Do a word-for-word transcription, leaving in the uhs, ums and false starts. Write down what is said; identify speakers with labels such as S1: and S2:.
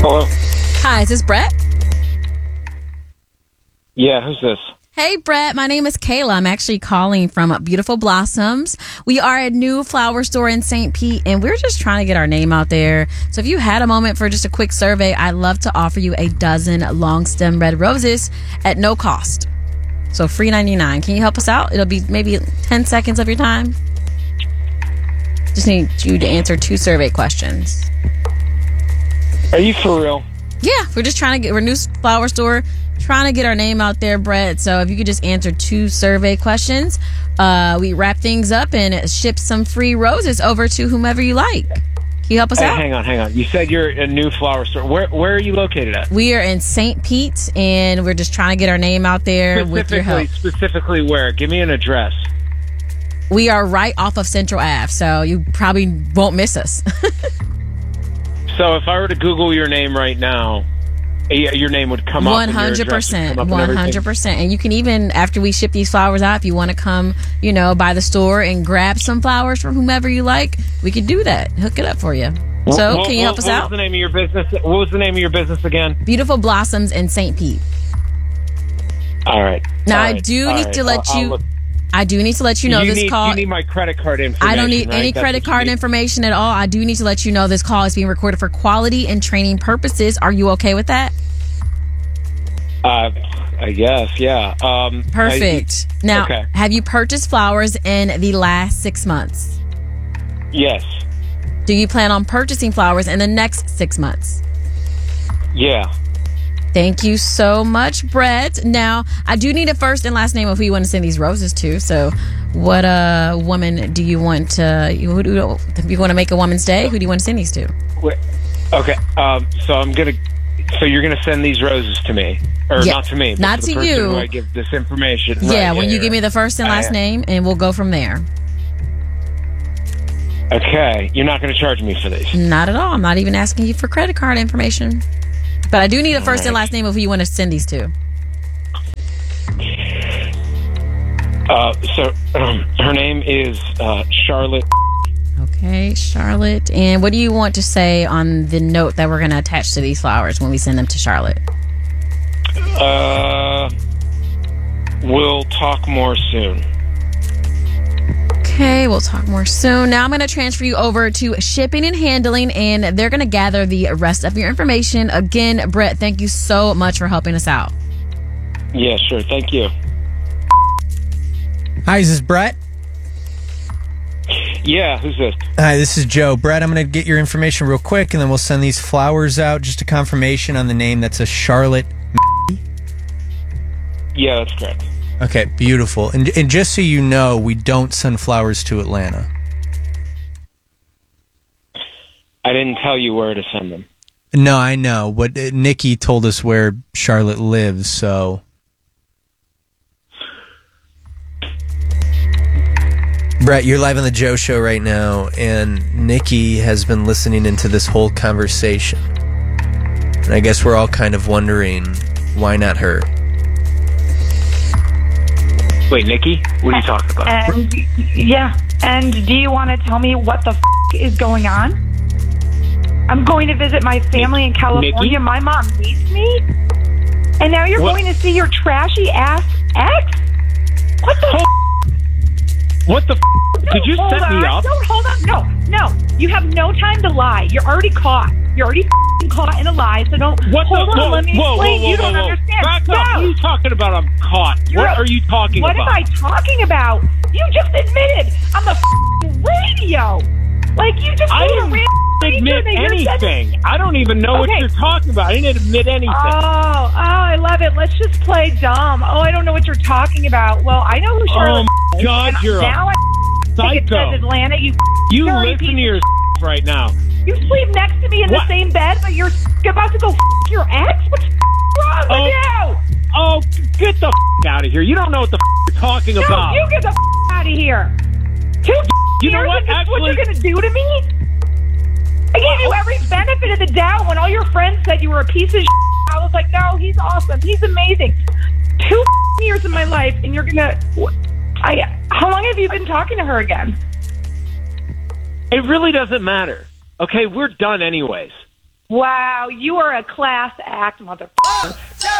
S1: Hello?
S2: Hi, is this Brett?
S1: Yeah, who's this?
S2: Hey, Brett. My name is Kayla. I'm actually calling from Beautiful Blossoms. We are a new flower store in Saint Pete, and we're just trying to get our name out there. So if you had a moment for just a quick survey, I'd love to offer you a dozen long stem red roses at no cost. So free ninety-nine. Can you help us out? It'll be maybe ten seconds of your time. Just need you to answer two survey questions.
S1: Are you for real?
S2: Yeah, we're just trying to get, we're a new flower store, trying to get our name out there, Brett. So if you could just answer two survey questions, uh, we wrap things up and ship some free roses over to whomever you like. Can you help us
S1: Hey,
S2: out?
S1: hang on, hang on. You said you're a new flower store. Where where are you located at?
S2: We are in Saint Pete, and we're just trying to get our name out there with your help.
S1: Specifically where? Give me an address.
S2: We are right off of Central Avenue, so you probably won't miss us.
S1: So if I were to Google your name right now, your name would come up.
S2: One hundred percent, one hundred percent, and you can even, after we ship these flowers out, if you want to come, you know, by the store and grab some flowers from whomever you like, we could do that. Hook it up for you. So,
S1: what,
S2: can you help us
S1: what
S2: out?
S1: What was the name of your business? What was the name of your business again?
S2: Beautiful Blossoms in Saint Pete.
S1: All right.
S2: Now,
S1: All
S2: I
S1: right.
S2: do
S1: All
S2: need
S1: right.
S2: to let
S1: I'll,
S2: you.
S1: I'll look.
S2: I do need to let you know
S1: you
S2: this
S1: need,
S2: call.
S1: You need my credit card information.
S2: I don't need
S1: right?
S2: any
S1: That's
S2: credit
S1: what you
S2: card
S1: need.
S2: information at all. I do need to let you know this call is being recorded for quality and training purposes. Are you okay with that?
S1: Uh, I guess, yeah. Um,
S2: Perfect.
S1: I,
S2: now,
S1: okay.
S2: have you purchased flowers in the last six months?
S1: Yes.
S2: Do you plan on purchasing flowers in the next six months?
S1: Yeah.
S2: Thank you so much, Brett. Now, I do need a first and last name of who you want to send these roses to. So, what uh, woman do you want to, you, who do, if you want to make a woman's day, who do you want to send these to?
S1: Wait, okay. Um, so I'm gonna. So you're gonna send these roses to me, or
S2: Yeah,
S1: not to me, but
S2: not
S1: to the
S2: to
S1: person
S2: you.
S1: who I give this information.
S2: Yeah,
S1: Right,
S2: when you
S1: yeah,
S2: give me
S1: right.
S2: the first and last
S1: I-
S2: name, and we'll go from there.
S1: Okay, you're not gonna charge me for these.
S2: Not at all. I'm not even asking you for credit card information. But I do need a first
S1: right.
S2: and last name of who you want to send these to.
S1: Uh, so um, her name is uh, Charlotte.
S2: Okay, Charlotte. And what do you want to say on the note that we're going to attach to these flowers when we send them to Charlotte?
S1: Uh, we'll talk more soon.
S2: Okay, we'll talk more soon. Now I'm going to transfer you over to shipping and handling, and they're going to gather the rest of your information. Again, Brett, thank you so much for helping us out.
S1: Yeah, sure. Thank you.
S3: Hi, is this Brett?
S1: Yeah, who's this?
S3: Hi, this is Joe. Brett, I'm going to get your information real quick, and then we'll send these flowers out. Just a confirmation on the name. That's a Charlotte.
S1: Yeah, that's correct.
S3: Okay, beautiful. And, and just so you know, we don't send flowers to Atlanta.
S1: I didn't tell you where to send them.
S3: No, I know. But uh, Nikki told us where Charlotte lives, so... Brett, you're live on the Joe Show right now, and Nikki has been listening into this whole conversation. And I guess we're all kind of wondering, why not her?
S1: Wait, Nikki? What are you talking about?
S4: And yeah, and do you want to tell me what the f- is going on? I'm going to visit my family in California.
S1: Nikki?
S4: My mom needs me, and now you're
S1: What?
S4: going to see your trashy ass ex. What the? F-
S1: What the f***? Did you
S4: hold
S1: set
S4: on.
S1: me up?
S4: Don't hold on. No, no. You have no time to lie. You're already caught. You're already f***ing caught in a lie. So don't.
S1: What
S4: hold
S1: the?
S4: on.
S1: Whoa,
S4: let me
S1: whoa,
S4: explain.
S1: whoa, whoa,
S4: you don't
S1: whoa, whoa.
S4: understand.
S1: Back
S4: no.
S1: up. What are you talking about? I'm caught.
S4: You're
S1: what
S4: a-
S1: are you talking
S4: what
S1: about?
S4: What am I talking about? You just admitted on the f***ing radio. Like, you just
S1: I
S4: made a
S1: didn't
S4: random
S1: admit
S4: that you're
S1: anything. I don't even know what
S4: Okay.
S1: you're talking about. I didn't admit anything.
S4: Oh, oh, I love it. Let's just play dumb. Oh, I don't know what you're talking about. Well, I know who Charlotte
S1: Oh,
S4: is.
S1: God,
S4: and
S1: you're
S4: now
S1: a
S4: I think it
S1: psycho.
S4: says Atlanta. You
S1: You
S4: dirty
S1: listen
S4: piece
S1: to
S4: of
S1: your right now.
S4: You sleep next to me in
S1: What?
S4: the same bed, but you're about to go f- your ex? What's wrong
S1: Oh.
S4: with you?
S1: Oh, get the f- out of here. You don't know what the f- you're talking
S4: No,
S1: about.
S4: you get the f- out of here. Two
S1: You know
S4: years
S1: what?
S4: is this
S1: Actually-
S4: what you're going to do to me? I gave you every benefit of the doubt when all your friends said you were a piece of shit. I was like, no, he's awesome. He's amazing. Two years of my life, and you're going to... I. How long have you been talking to her again?
S1: It really doesn't matter. Okay, we're done anyways.
S4: Wow, you are a class act, motherfucker.